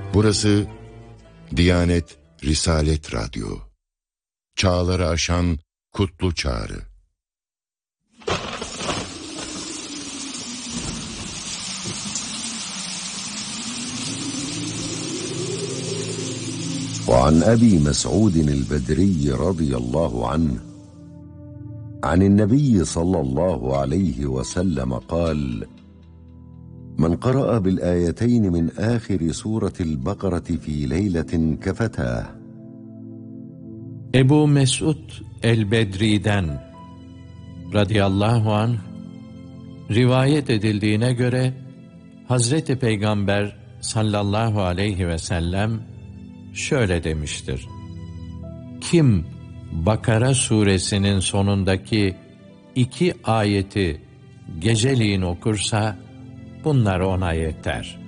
Burası Diyanet Risalet Radyo. Çağları aşan kutlu çağrı. وعن أبي مسعود البدري رضي الله عنه عن النبي صلى الله عليه وسلم قال: من قرأ بالآيتين من آخر سورة البقرة في ليلة كفتاه. Ebu Mes'ud el-Bedri'den radıyallahu anh rivayet edildiğine göre Hazreti Peygamber sallallahu aleyhi ve sellem şöyle demiştir: kim Bakara suresinin sonundaki 2 ayeti geceliğin okursa bunlar ona yeter.